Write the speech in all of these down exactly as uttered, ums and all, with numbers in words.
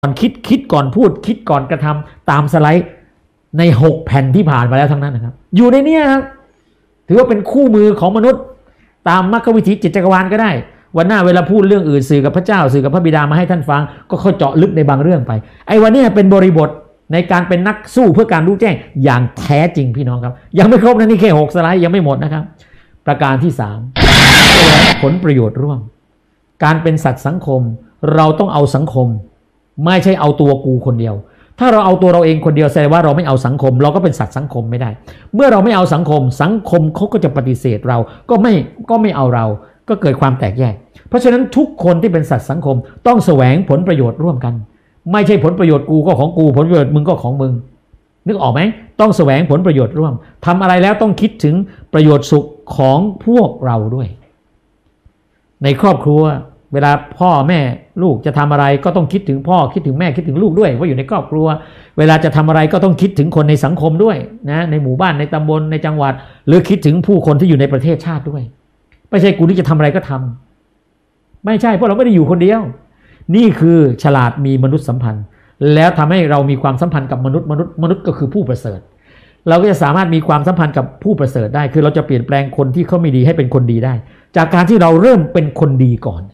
ก่อนคิดคิดก่อนพูดคิดก่อนกระทำตามสไลด์ในหกแผ่นที่ผ่านมาแล้วทั้งนั้นนะครับอยู่ในนี้ครับถือว่าเป็นคู่มือของมนุษย์ตามมรรควิถีจิตจักรวาลก็ได้วันหน้าเวลาพูดเรื่องอื่นสื่อกับพระเจ้าสื่อกับพระบิดามาให้ท่านฟังก็ค่อยเจาะลึกในบางเรื่องไปไอ้วันนี้เป็นบริบทในการเป็นนักสู้เพื่อการรู้แจ้งอย่างแท้จริงพี่น้องครับยังไม่ครบนะนี่แค่หกสไลด์ยังไม่หมดนะครับประการที่สามผลประโยชน์ร่วมการเป็นสัตว์สังคมเราต้องเอาสังคมไม่ใช่เอาตัวกูคนเดียวถ้าเราเอาตัวเราเองคนเดียวแสดงว่าเราไม่เอาสังคมเราก็เป็นสัตว์สังคมไม่ได้เมื่อเราไม่เอาสังคมสังคมเขาก็จะปฏิเสธเราก็ไม่ก็ไม่เอาเราก็เกิดความแตกแยกเพราะฉะนั้นทุกคนที่เป็นสัตว์สังคมต้องแสวงผลประโยชน์ร่วมกันไม่ใช่ผลประโยชน์กูก็ของกูผลประโยชน์มึงก็ของมึงนึกออกไหมต้องแสวงผลประโยชน์ร่วมทำอะไรแล้วต้องคิดถึงประโยชน์สุขของพวกเราด้วยในครอบครัวเวลาพ่อแม่ลูกจะทำอะไรก็ต้องคิดถึงพ่อคิดถึงแม่คิดถึงลูกด้วยว่าอยู่ในครอบครัวเวลาจะทำอะไรก็ต้องคิดถึงคนในสังคมด้วยนะในหมู่บ้านในตำบลในจังหวัดหรือคิดถึงผู้คนที่อยู่ในประเทศชาติด้วยไม่ใช่กูที่จะทำอะไรก็ทำไม่ใช่เพราะเราไม่ได้อยู่คนเดียวนี่คือฉลาดมีมนุษยสัมพันธ์แล้วทำให้เรามีความสัมพันธ์กับมนุษย์มนุษย์มนุษย์ก็คือผู้ประเสริฐเราก็จะสามารถมีความสัมพันธ์กับผู้ประเสริฐได้คือเราจะเปลี่ยนแปลงคนที่เขาไม่ดีให้เป็นคนดีได้จากการที่เราเริ่มเป็นคนดีก่อน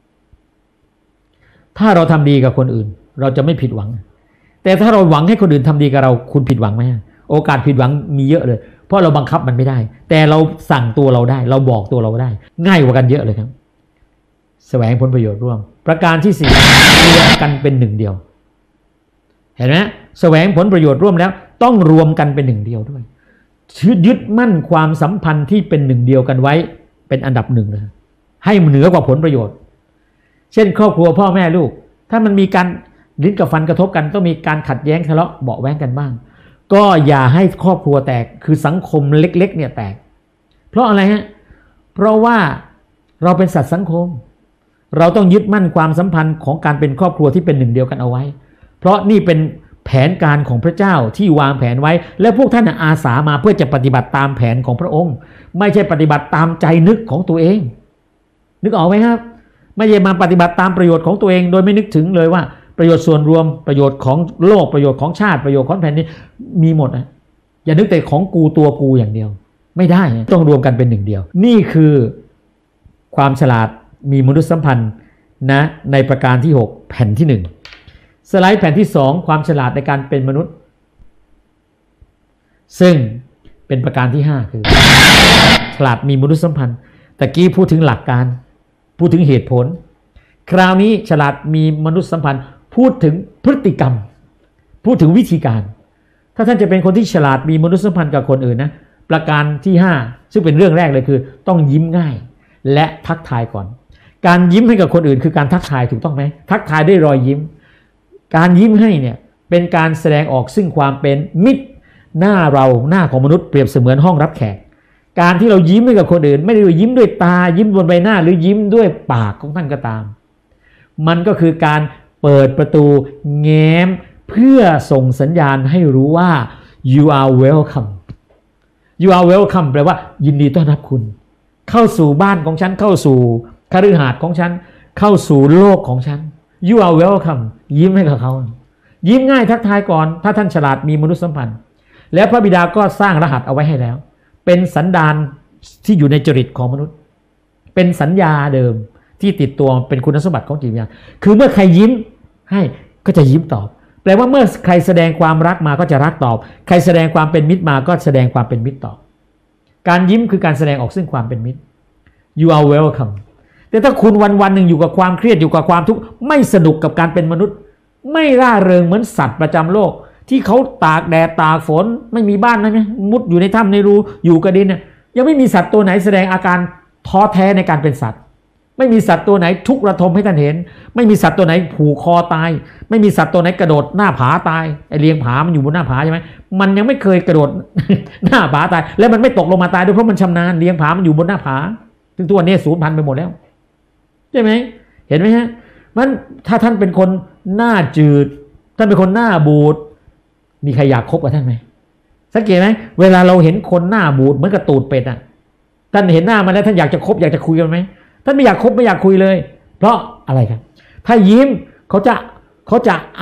ถ้าเราทำดีกับคนอื่นเราจะไม่ผิดหวังแต่ถ้าเราหวังให้คนอื่นทำดีกับเราคุณผิดหวังไหมโอกาสผิดหวังมีเยอะเลยเพราะเราบังคับมันไม่ได้แต่เราสั่งตัวเราได้เราบอกตัวเราได้ง่ายกว่ากันเยอะเลยครับแสวงผลประโยชน์ร่วมประการที่สี่รวมกันเป็นหนึ่งเดียวเห็นไหมแสวงผลประโยชน์ร่วมแล้วต้องรวมกันเป็นหนึ่งเดียวด้วยยึดมั่นความสัมพันธ์ที่เป็นหนึ่งเดียวกันไว้เป็นอันดับหนึ่งเลยให้เหนือกว่าผลประโยชน์เช่นครอบครัวพ่อแม่ลูกถ้ามันมีการลิ้นกับฟันกระทบกันต้องมีการขัดแย้งทะเลาะเบาะแว้งกันบ้างก็อย่าให้ครอบครัวแตกคือสังคมเล็กๆเนี่ยแตกเพราะอะไรฮะเพราะว่าเราเป็นสัตว์สังคมเราต้องยึดมั่นความสัมพันธ์ของการเป็นครอบครัวที่เป็นหนึ่งเดียวกันเอาไว้เพราะนี่เป็นแผนการของพระเจ้าที่วางแผนไว้และพวกท่านอาสามาเพื่อจะปฏิบัติตามแผนของพระองค์ไม่ใช่ปฏิบัติตามใจนึกของตัวเองนึกออกไหมครับไม่ใช่มาปฏิบัติตามประโยชน์ของตัวเองโดยไม่นึกถึงเลยว่าประโยชน์ส่วนรวมประโยชน์ของโลกประโยชน์ของชาติประโยชน์ของแผ่นดินมีหมดนะอย่านึกแต่ของกูตัวกูอย่างเดียวไม่ได้ต้องรวมกันเป็นหนึ่งเดียวนี่คือความฉลาดมีมนุษยสัมพันธ์นะในประการที่หกแผ่นที่หนึ่งสไลด์แผ่นที่สองความฉลาดในการเป็นมนุษย์ซึ่งเป็นประการที่ห้าคือฉลาดมีมนุษยสัมพันธ์ตะกี้พูดถึงหลักการพูดถึงเหตุผลคราวนี้ฉลาดมีมนุษยสัมพันธ์พูดถึงพฤติกรรมพูดถึงวิธีการถ้าท่านจะเป็นคนที่ฉลาดมีมนุษยสัมพันธ์กับคนอื่นนะประการที่ห้าซึ่งเป็นเรื่องแรกเลยคือต้องยิ้มง่ายและทักทายก่อนการยิ้มให้กับคนอื่นคือการทักทายถูกต้องไหมทักทายด้วยรอยยิ้มการยิ้มให้เนี่ยเป็นการแสดงออกซึ่งความเป็นมิตรหน้าเราหน้าของมนุษย์เปรียบเสมือนห้องรับแขกการที่เรายิ้มให้กับคนอื่นไม่ได้ยิ้มด้วยตายิ้มบนใบหน้าหรือยิ้มด้วยปากของท่านก็ตามมันก็คือการเปิดประตูแง้มเพื่อส่งสัญญาณให้รู้ว่า you are welcome you are welcome แปลว่ายินดีต้อนรับคุณเข้าสู่บ้านของฉันเข้าสู่คฤหาสน์ของฉันเข้าสู่โลกของฉัน you are welcome ยิ้มให้กับเขายิ้มง่ายทักทายก่อนถ้าท่านฉลาดมีมนุษยสัมพันธ์แล้วพระบิดาก็สร้างรหัสเอาไว้ให้แล้วเป็นสันดานที่อยู่ในจริตของมนุษย์เป็นสัญญาเดิมที่ติดตัวเป็นคุณสมบัติของจิตวิญญาณคือเมื่อใครยิ้มให้ก็จะยิ้มตอบแปลว่าเมื่อใครแสดงความรักมาก็จะรักตอบใครแสดงความเป็นมิตรมาก็แสดงความเป็นมิตรตอบการยิ้มคือการแสดงออกซึ่งความเป็นมิตร you are welcome แต่ถ้าคุณวันวันหนึ่งอยู่กับความเครียดอยู่กับความทุกข์ไม่สนุกกับการเป็นมนุษย์ไม่ร่าเริงเหมือนสัตว์ประจำโลกที่เขาตากแดดตากฝนไม่มีบ้านนะไหมมุดอยู่ในถ้ำในรูอยู่กับดินเนี่ยยังไม่มีสัตว์ตัวไหนแสดงอาการท้อแท้ในการเป็นสัตว์ไม่มีสัตว์ตัวไหนทุกข์ระทมให้ท่านเห็นไม่มีสัตว์ตัวไหนผูกคอตายไม่มีสัตว์ตัวไหนกระโดดหน้าผาตายไอเลียงผามันอยู่บนหน้าผาใช่ไหมมันยังไม่เคยกระโดด หน้าผาตายแล้วมันไม่ตกลงมาตายด้วยเพราะมันชำนาญเลียงผามันอยู่บนหน้าผาถึงตัวนี้สูญพันธุ์ไปหมดแล้วใช่ไหมเห็นไหมฮะมันถ้าท่านเป็นคนหน้าจืดท่านเป็นคนหน้าบูดมีใครอยากคบกับท่านไหมสังเกตไหมเวลาเราเห็นคนหน้าบูดเหมือนกับตูดเป็ดอ่ะท่านเห็นหน้ามันแล้วท่านอยากจะคบอยากจะคุยกันไหมท่านไม่อยากคบไม่อยากคุยเลยเพราะอะไรครับถ้ายิ้มเขาจะเขาจะ